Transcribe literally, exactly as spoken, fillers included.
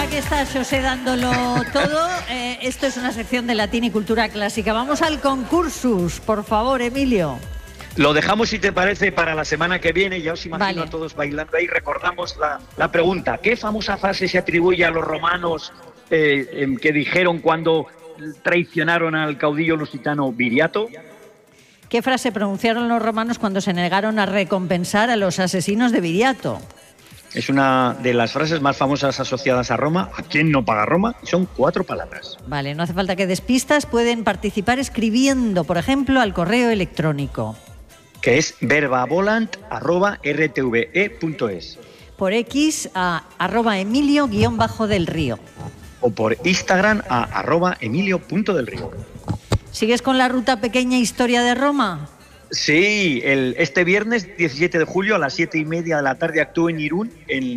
ya que está José dándolo todo, eh, esto es una sección de latín y cultura clásica. Vamos al concursus, por favor, Emilio. Lo dejamos, si te parece, para la semana que viene. Ya os imagino Vale. a todos bailando ahí. Recordamos la, la pregunta. ¿Qué famosa frase se atribuye a los romanos eh, eh, que dijeron cuando traicionaron al caudillo lusitano Viriato? ¿Qué frase pronunciaron los romanos cuando se negaron a recompensar a los asesinos de Viriato? Es una de las frases más famosas asociadas a Roma. ¿A quién no paga Roma? Son cuatro palabras. Vale, no hace falta que des pistas. Pueden participar escribiendo, por ejemplo, al correo electrónico. Que es verbavolant arroba r t v e punto es. Por X a arroba Emilio guión bajo del Río. O por Instagram a arroba Emilio punto del Río. ¿Sigues con la ruta pequeña Historia de Roma? Sí, el, este viernes diecisiete de julio a las siete y media de la tarde actúo en Irún, en